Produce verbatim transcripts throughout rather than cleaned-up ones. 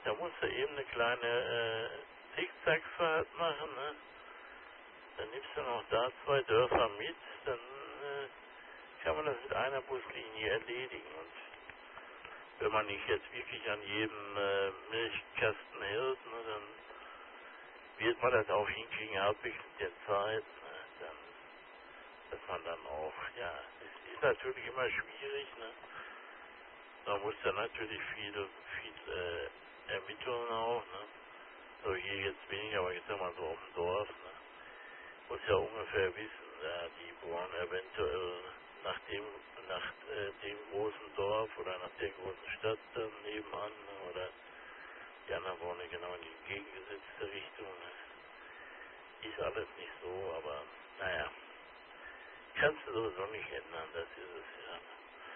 Da musst du eben eine kleine äh, Zickzackfahrt machen, ne? Dann nimmst du noch da zwei Dörfer mit, dann äh, kann man das mit einer Buslinie erledigen. Und wenn man nicht jetzt wirklich an jedem äh, Milchkasten hält, ne, dann wird man das auch hinkriegen, halbwegs mit der Zeit, ne, dann, dass man dann auch, ja, es ist natürlich immer schwierig, ne, man muss dann natürlich viele, viel äh, ermitteln auch, ne, so hier jetzt weniger, aber ich sag mal so um dem Dorf, ne, muss ja ungefähr wissen, ja, die wohnen eventuell nach dem, nach äh, dem großen Dorf oder nach der großen Stadt dann nebenan, ne, oder die anderen wohnen genau in die entgegengesetzte Richtung, ne. Ist alles nicht so, aber naja, kannst du sowieso nicht ändern, das ist es ja.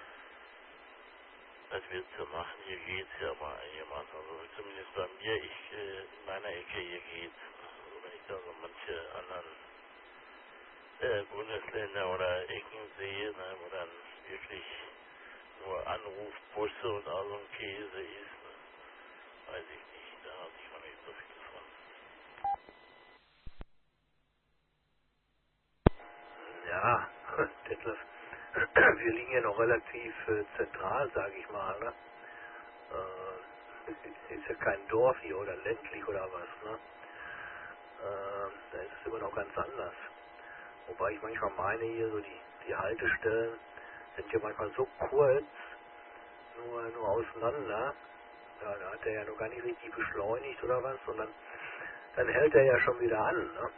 Das willst du machen, hier geht's ja mal einigermaßen, also zumindest bei mir, ich, äh, in meiner Ecke hier geht's. Also wenn ich da so manche anderen äh, Bundesländer oder Ecken sehe, ne, wo dann wirklich nur Anrufbusse und all so ein Käse ist, ne, weiß ich nicht, da habe ich noch nicht so viel von. Ja, Detlef, wir liegen ja noch relativ äh, zentral, sage ich mal. Ne? Äh, es ist ja kein Dorf hier oder ländlich oder was. Ne? Äh, da ist es immer noch ganz anders. Wobei ich manchmal meine, hier so die, die Haltestellen sind ja manchmal so kurz, nur, nur auseinander. Ja, da hat er ja noch gar nicht richtig beschleunigt oder was, sondern dann hält er ja schon wieder an. Ne?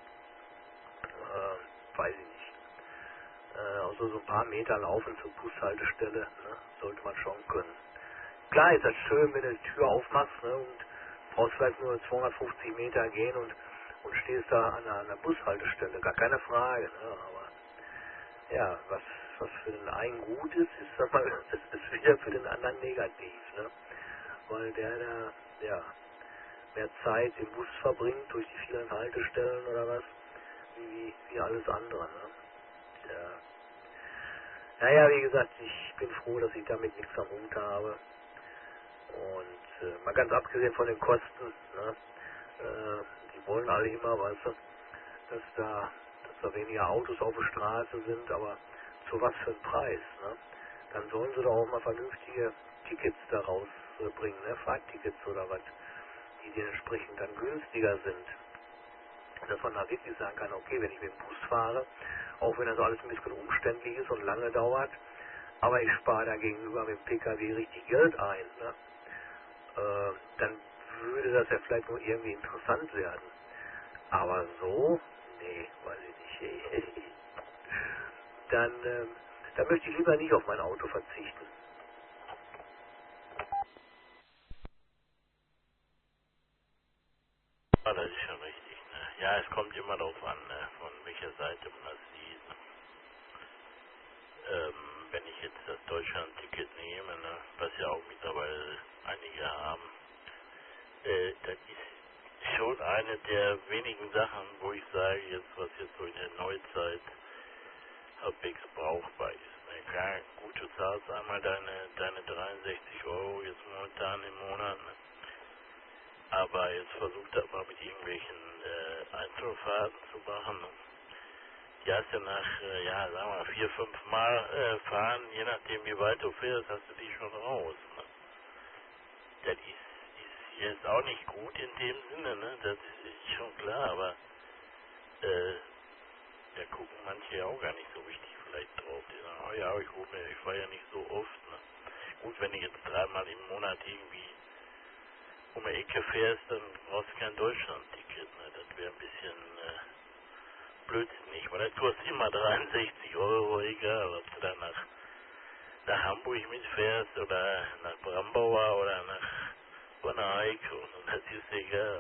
Äh, weiß ich nicht. Äh, also so ein paar Meter laufen zur Bushaltestelle, ne, sollte man schon können. Klar ist das schön, wenn du die Tür aufmachst, ne, und brauchst vielleicht nur zweihundertfünfzig Meter gehen und, und stehst da an einer, an einer Bushaltestelle, gar keine Frage, ne, aber ja, was, was für den einen gut ist, ist, sag mal, das ist wieder für den anderen negativ, ne, weil der da, ja, mehr Zeit im Bus verbringt durch die vielen Haltestellen oder was, wie, wie alles andere, ne. Ja. Naja, wie gesagt, ich bin froh, dass ich damit nichts am Hut habe. Und äh, mal ganz abgesehen von den Kosten, ne, äh, die wollen alle immer, weißt du, dass da, dass da weniger Autos auf der Straße sind, aber zu was für einem Preis, ne? Dann sollen sie doch auch mal vernünftige Tickets da rausbringen, ne, Fahrtickets oder was, die dir entsprechend dann günstiger sind. Dass man da wirklich sagen kann, okay, wenn ich mit dem Bus fahre, auch wenn das alles ein bisschen umständlich ist und lange dauert, aber ich spare da gegenüber mit dem P K W richtig Geld ein, ne? äh, dann würde das ja vielleicht nur irgendwie interessant werden. Aber so, nee, weiß ich nicht. dann, ähm, dann möchte ich lieber nicht auf mein Auto verzichten. Ja, das ist schon richtig, ne. Ja, es kommt immer darauf an, ne, von welcher Seite man das sieht, ne. Ähm, wenn ich jetzt das Deutschland-Ticket nehme, ne, was ja auch mittlerweile einige haben, äh, das ist schon eine der wenigen Sachen, wo ich sage, jetzt was jetzt so in der Neuzeit halbwegs brauchbar ist. Ne? Klar, gut, du zahlst einmal deine, deine dreiundsechzig Euro jetzt momentan im Monat, ne? Aber jetzt versuch das mal mit irgendwelchen äh, Einzelfahrten zu machen. Ne? Die hast du nach, äh, ja, sagen wir mal, vier, fünf Mal äh, fahren, je nachdem wie weit du fährst, hast du die schon raus. Ne? Das ist, ist jetzt auch nicht gut in dem Sinne, ne? Das ist schon klar, aber äh, da gucken manche ja auch gar nicht so richtig vielleicht drauf. Die sagen, oh ja, ich rufe, ich fahre ja nicht so oft. Ne? Gut, wenn du jetzt dreimal im Monat irgendwie um die Ecke fährst, dann brauchst du kein Deutschland-Ticket. Ne? Das wäre ein bisschen äh, blödsinnig, weil das kostet immer dreiundsechzig Euro, egal, ob du dann nach, nach Hamburg mitfährst oder nach Brambauer oder nach Bonneheiko. Und das ist egal.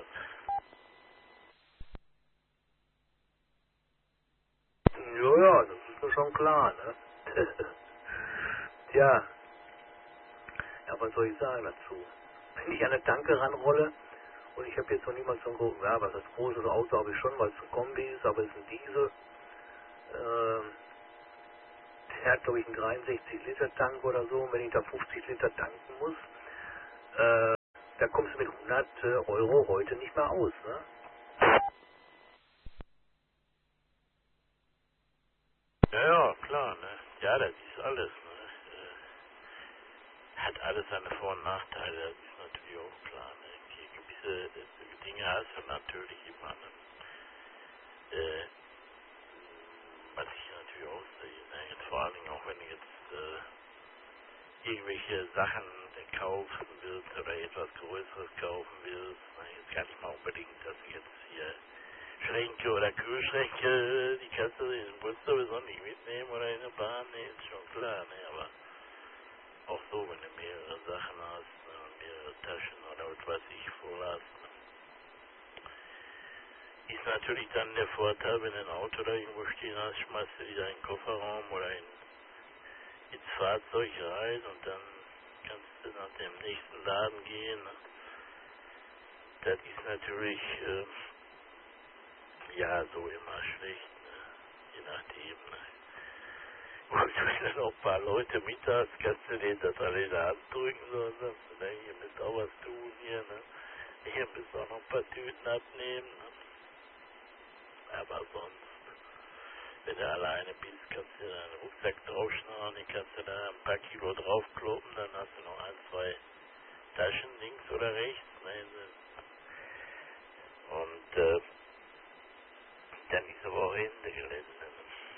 Ja, ja, das ist mir schon klar, ne? Tja, ja, was soll ich sagen dazu? Wenn ich an eine Tanke ranrolle und ich habe jetzt noch niemals so ein großes, ja, was das großes Auto habe ich schon, weil es ein Kombi ist, aber es ist ein Diesel. Ähm, der hat, glaube ich, einen dreiundsechzig Liter Tank oder so, und wenn ich da fünfzig Liter tanken muss, äh, da kommst du mit hundert Euro heute nicht mehr aus, ne? Ja, ja, klar, ne? Ja, das ist alles, ne? Äh, hat alles seine Vor- und Nachteile, das ist natürlich auch klar, ne? Die gewisse äh, Dinge hast du natürlich immer, ne? Äh, was ich natürlich auch sehe, ne? Jetzt vor allen Dingen auch wenn du jetzt äh, irgendwelche Sachen äh, kaufen willst oder etwas Größeres kaufen willst, ne? Jetzt gar nicht mal unbedingt, dass du jetzt hier Schränke oder Kühlschränke, die kannst du in den Bus sowieso nicht mitnehmen oder in der Bahn, ne, ist schon klar, ne, aber auch so, wenn du mehrere Sachen hast, ne, mehrere Taschen oder was weiß ich voll hast, ne, ist natürlich dann der Vorteil, wenn du ein Auto da irgendwo stehen hast, schmeißt du wieder in den Kofferraum oder in, ins Fahrzeug rein und dann kannst du nach dem nächsten Laden gehen, ne. Das ist natürlich, äh, ja, so immer schlecht, ne, je nachdem, ne. Und wenn dann noch ein paar Leute mit hast, kannst du denen das alle in der Hand drücken, so, und sagst du, ne, ihr müsst auch was tun hier, ne? Ihr müsst auch noch ein paar Tüten abnehmen, ne? Aber sonst, wenn du alleine bist, kannst du deinen Rucksack draufschnallen, den kannst du da ein paar Kilo draufkloppen, dann hast du noch ein, zwei Taschen links oder rechts, ne? Und, äh, dann ist aber auch Ende Gelände, ne?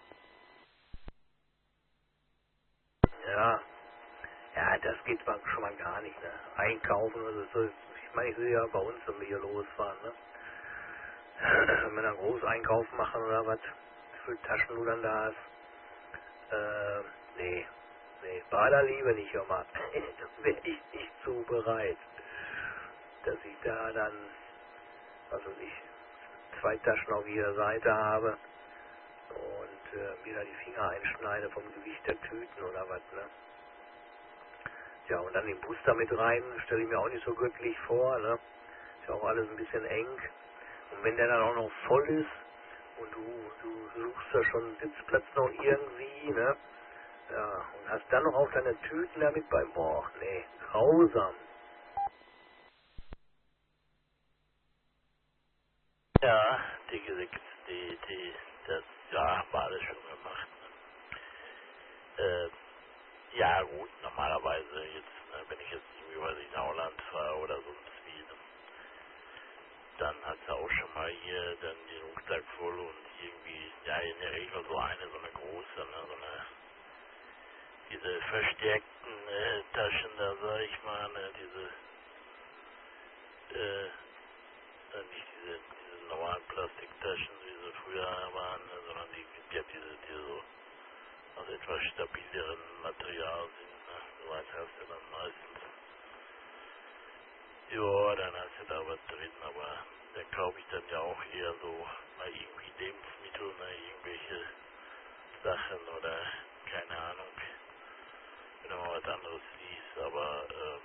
Ja, ja, das geht man schon mal gar nicht, ne? Einkaufen, also so, ich meine, ich sehe ja bei uns, wenn wir hier losfahren, ne? Wenn wir dann Großeinkauf machen oder was, wie viele Taschen du dann da hast, äh, nee, nee, bei aller Liebe nicht, hör mal, da wäre ich nicht so bereit, dass ich da dann, also ich, zwei Taschen auf jeder Seite habe und äh, mir da die Finger einschneide vom Gewicht der Tüten oder was, ne? Ja, und dann den Bus damit rein, stelle ich mir auch nicht so göttlich vor, ne? Ist ja auch alles ein bisschen eng. Und wenn der dann auch noch voll ist und du, du suchst ja schon Sitzplatz noch irgendwie, ne? Ja, und hast dann noch auch deine Tüten damit beim Boah, nee, grausam. Ja, die, die, die, die, das, ja, haben wir alles schon gemacht, ne? Äh, Ja gut, normalerweise jetzt, ne, wenn ich jetzt irgendwie weiß ich, nach Holland fahre oder sonst wie, ne, dann hat sie auch schon mal hier dann den Rucksack voll und irgendwie, ja in der Regel so eine, so eine große, ne, so eine, diese verstärkten äh, Taschen da, sag ich mal, ne, diese, äh, äh, nicht diese, diese normalen Plastiktaschen, wie sie früher waren, ne, sondern die gibt ja diese, die so aus etwas stabileren Material sind, ne, so was hast du dann meistens. Ja, dann hast du da was drin, aber da kaufe ich dann ja auch eher so mal irgendwie Lebensmittel, ne, irgendwelche Sachen oder keine Ahnung, wenn du mal was anderes siehst, aber ähm,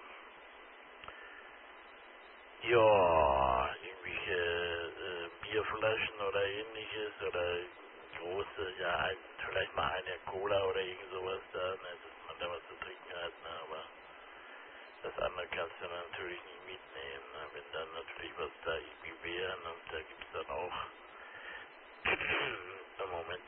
ja, irgendwelche äh, Bierflaschen oder ähnliches oder große, ja, ein, vielleicht mal eine Cola oder irgend sowas da, ne, dass man da was zu trinken hat, ne, aber das andere kannst du natürlich nicht mitnehmen, ne? Wenn dann natürlich was da irgendwie wäre, ne? Da gibt es dann auch im Moment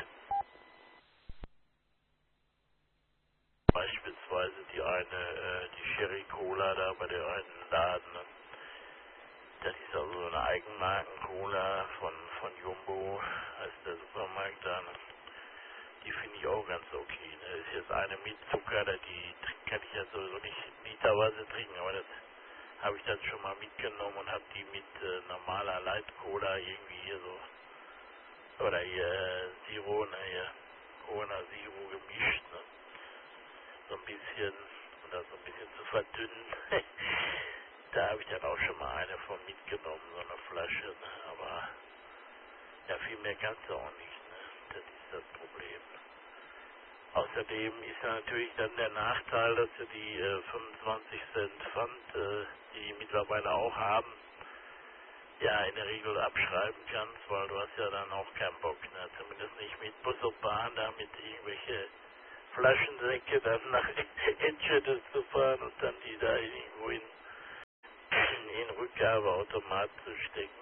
beispielsweise die eine, äh, die Sherry Cola da bei der einen Laden, ne? Das ist also so eine Eigenmarken-Cola von, von Jumbo, heißt der Supermarkt da, ne? Die finde ich auch ganz okay, ne? Das ist jetzt eine mit Zucker, die kann ich ja sowieso nicht literweise trinken, aber das habe ich dann schon mal mitgenommen und habe die mit äh, normaler Light Cola irgendwie hier so, oder hier äh, Zero, ne, hier Cola Zero gemischt, ne, so ein bisschen, um das so ein bisschen zu verdünnen. Da habe ich dann auch schon mal eine von mitgenommen, so eine Flasche, ne, aber ja, viel mehr kannst du auch nicht, ne, das ist das Problem. Außerdem ist ja natürlich dann der Nachteil, dass du die äh, fünfundzwanzig Cent Pfand, äh, die die mittlerweile auch haben, ja, in der Regel abschreiben kannst, weil du hast ja dann auch keinen Bock, ne? Zumindest nicht mit Bus und Bahn, da mit irgendwelche Flaschensäcke dann nach Enschede zu fahren und dann die da irgendwo in Abgabeautomat zu stecken.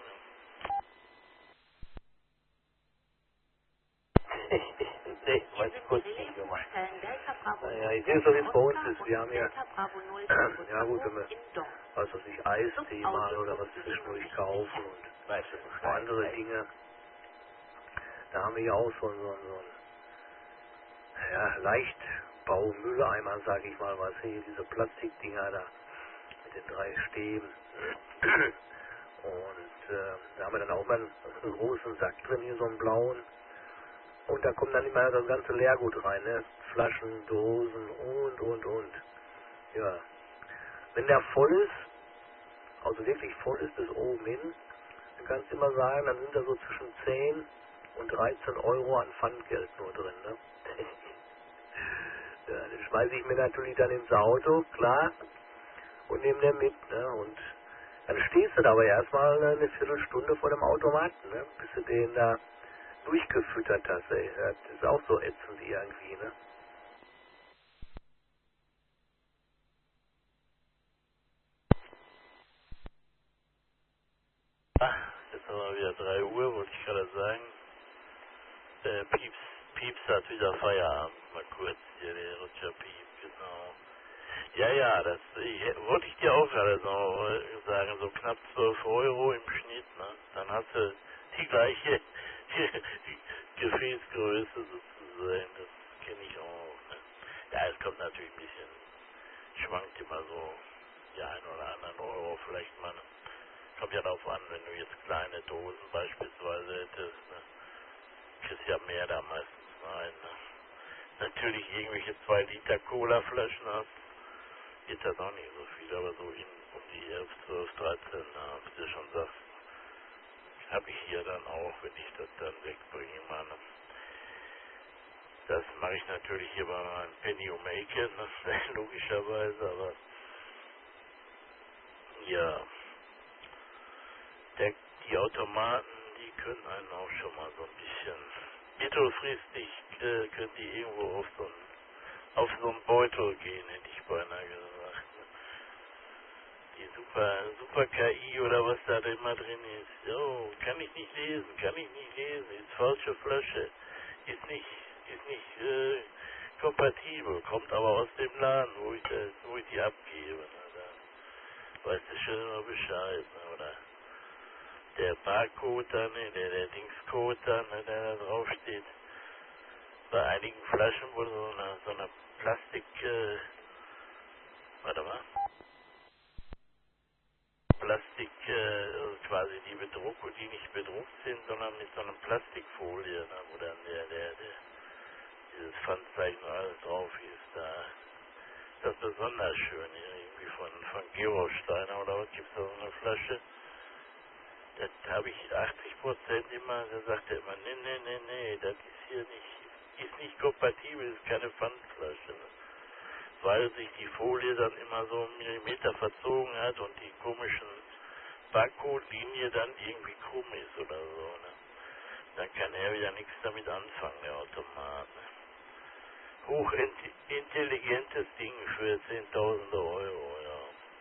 Nee, weiß ich kurz nicht gemeint. Naja, ich sehe so, wie es bei uns ist. Wir haben hier, ja gut, wenn wir, was weiß ich, Eistee mal oder was zwischendurch kaufen und weißt du, so andere Dinge. Da haben wir ja auch so, so, so ein, ja, Leichtbaumülleimer, sag ich mal, was hier, diese Plastikdinger da mit den drei Stäben. Und äh, da haben wir dann auch mal einen großen Sack drin, hier so einen blauen. Und da kommt dann immer das ganze Leergut rein, ne? Flaschen, Dosen und, und, und. Ja. Wenn der voll ist, also wirklich voll ist bis oben hin, dann kannst du immer sagen, dann sind da so zwischen zehn und dreizehn Euro an Pfandgeld nur drin, ne? Ja, den schmeiße ich mir natürlich dann ins Auto, klar, und nehme den mit, ne? Und dann stehst du da aber erstmal eine Viertelstunde vor dem Automaten, ne? Bis du den da durchgefüttert hast, ey. Das ist auch so ätzend irgendwie, ne? Ah, jetzt haben wir wieder drei Uhr, wollte ich gerade sagen. Äh, Pieps, Pieps hat wieder Feierabend, mal kurz hier, der Roger Pieps, genau. Ja, ja, das ich, wollte ich dir auch gerade so äh, sagen, so knapp zwölf Euro im Schnitt, ne? Dann hast du die gleiche Gefäßgröße sozusagen, das kenne ich auch, ne? Ja, es kommt natürlich ein bisschen, schwankt immer so die ein oder anderen Euro vielleicht mal, ne? Kommt ja darauf an, wenn du jetzt kleine Dosen beispielsweise hättest, ne? Kriegst ja mehr da meistens rein, ne? Natürlich irgendwelche zwei Liter Cola-Flaschen hast, geht das auch nicht so viel, aber so in, um die elf, zwölf, dreizehn, na, wie du schon sagst, habe ich hier dann auch, wenn ich das dann wegbringe, meine. Das mache ich natürlich hier bei meinem Penny O'Maken, ne, logischerweise, aber ja, der, die Automaten, die können einen auch schon mal so ein bisschen, mittelfristig äh, können die irgendwo auf so einen, auf so einen Beutel gehen, hätte ich beinahe gesagt. Die super, super K I oder was da immer drin ist. Oh, kann ich nicht lesen, kann ich nicht lesen, ist falsche Flasche, ist nicht, ist nicht äh, kompatibel, kommt aber aus dem Laden, wo ich, das, wo ich die abgebe. Ne? Da weißt du schon immer Bescheid. Ne? Oder der Barcode da, ne? der, der Dingscode da, ne? der da drauf steht. Bei einigen Flaschen wurde so eine, so eine Plastik, äh, warte mal. Plastik, äh, quasi die bedruckt, die nicht bedruckt sind, sondern mit so einer Plastikfolie, ne, wo dann der, der, der, dieses Pfandzeichen alles drauf ist. Da das ist besonders schön, ja, irgendwie von, von Gerolsteiner oder was gibt's da so eine Flasche. Das habe ich achtzig Prozent immer, da sagt er immer, nee, nee, nee, nee, das ist hier nicht, ist nicht kompatibel, ist keine Pfandflasche. Ne? Weil sich die Folie dann immer so einen Millimeter verzogen hat und die komischen Barcode-Linie dann irgendwie krumm ist oder so, ne? Dann kann er wieder nichts damit anfangen, der Automat, ne? Hochintelligentes Ding für zehntausende Euro, ja.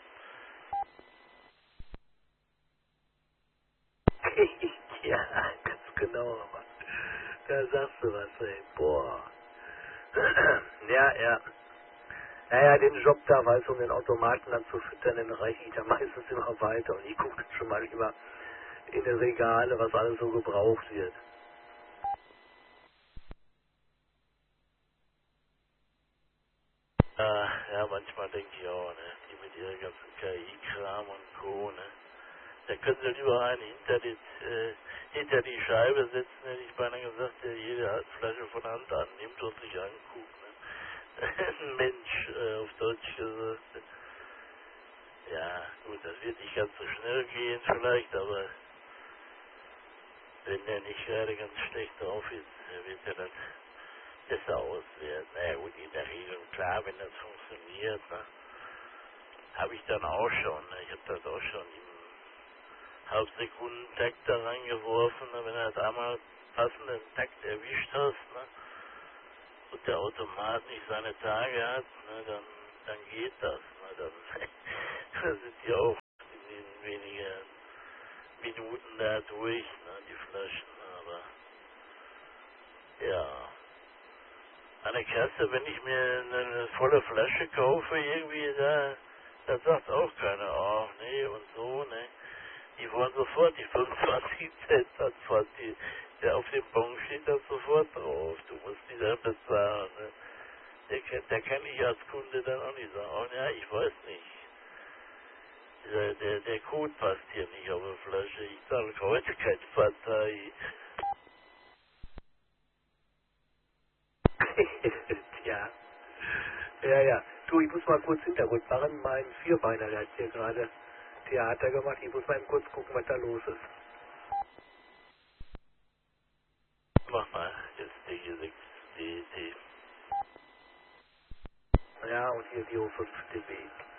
Ja, ganz genau, Mann. Da sagst du was, ey. Boah. Ja, ja. Naja, den Job da, weißt du, um den Automaten dann zu füttern, den reiche ich dann meistens immer weiter. Und ich gucke dann schon mal immer in den Regale, was alles so gebraucht wird. Äh, ja, manchmal denke ich auch, ne? Die mit ihrer ganzen K I-Kram und Co., ne? Da können sie lieber einen hinter die, äh, hinter die Scheibe setzen, hätte ich beinahe gesagt, der jede Flasche von Hand annimmt und sich anguckt, ne? Ein Mensch, äh, auf Deutsch gesagt. Ja, gut, das wird nicht ganz so schnell gehen vielleicht, aber wenn der nicht gerade ganz schlecht drauf ist, wird er dann besser auswerten. Naja gut, in der Regel, klar, wenn das funktioniert, ne, habe ich dann auch schon, ne, ich habe das auch schon im Halbsekundentakt da reingeworfen, ne, wenn du das einmal passenden Takt erwischt hast, ne, und der Automat nicht seine Tage hat, ne, dann, dann geht das, ne, dann, dann sind die auch in den weniger Minuten da durch, ne, die Flaschen, aber ja. An der Kasse, wenn ich mir eine volle Flasche kaufe, irgendwie, da, da sagt auch keiner, ach nee und so, ne. Die wollen sofort die fünfundzwanzig Cent, das was die, der auf dem Bon steht, das sofort drauf. Du musst die da bezahlen, ne. Der kann, der kann ich als Kunde dann auch nicht sagen, oh ja, ich weiß nicht. Der, der, der Code passt hier nicht auf der Flasche, ich zahle heute kein Partei. Tja. Ja, ja. Du, ich muss mal kurz Hintergrund machen. Mein Vierbeiner, der hat hier gerade Theater gemacht. Ich muss mal eben kurz gucken, was da los ist. Mach mal, jetzt D G sechs D T. Ja, und hier die O fünf D B.